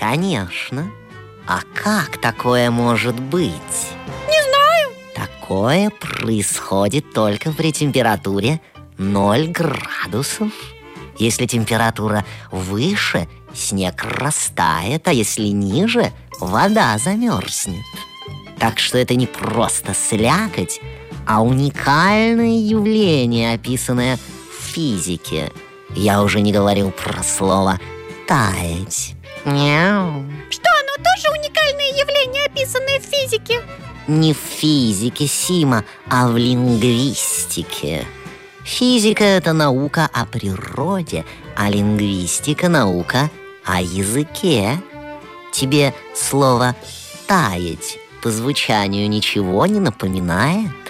Конечно. А как такое может быть? Не знаю. Такое происходит только при температуре 0 градусов. Если температура выше, снег растает, а если ниже, вода замерзнет. Так что это не просто слякоть, а уникальное явление, описанное в физике. Я уже не говорил про слово «таять». Мяу. Что, оно тоже уникальное явление, описанное в физике? Не в физике, Сима, а в лингвистике. Физика – это наука о природе, а лингвистика – наука о языке. Тебе слово «таять» по звучанию ничего не напоминает?